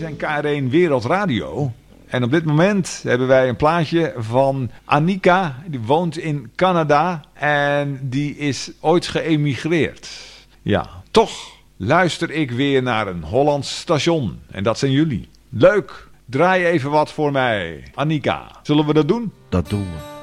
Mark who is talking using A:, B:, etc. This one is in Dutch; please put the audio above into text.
A: zijn KR1 Wereldradio. En op dit moment hebben wij een plaatje van Annika. Die woont in Canada en die is ooit geëmigreerd. Ja, toch luister ik weer naar een Hollands station. En dat zijn jullie. Leuk! Draai even wat voor mij. Annika, zullen we dat doen?
B: Dat doen we.